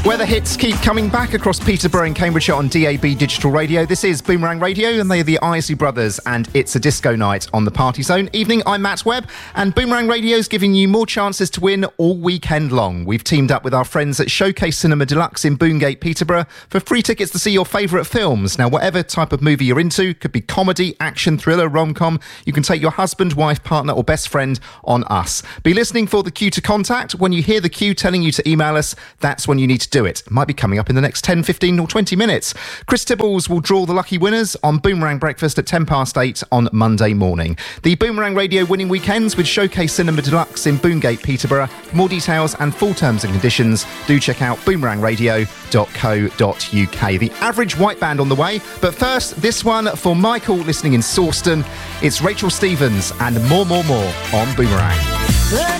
Where the hits keep coming back across Peterborough and Cambridgeshire on DAB Digital Radio. This is Boomerang Radio, and they are the Isley Brothers, and it's a disco night on the Party Zone. Evening, I'm Matt Webb, and Boomerang Radio is giving you more chances to win all weekend long. We've teamed up with our friends at Showcase Cinema Deluxe in Boongate, Peterborough, for free tickets to see your favourite films. Now, whatever type of movie you're into, could be comedy, action, thriller, rom-com, you can take your husband, wife, partner or best friend on us. Be listening for the cue to contact. When you hear the cue telling you to email us, that's when you need to do it. It might be coming up in the next 10, 15 or 20 minutes. Chris Tibbles will draw the lucky winners on Boomerang Breakfast at 8:10 on Monday morning. The Boomerang Radio winning weekends with Showcase Cinema Deluxe in Boongate, Peterborough. For more details and full terms and conditions, do check out boomerangradio.co.uk. The Average White Band on the way, but first, this one for Michael listening in Sawston. It's Rachel Stevens and More on Boomerang.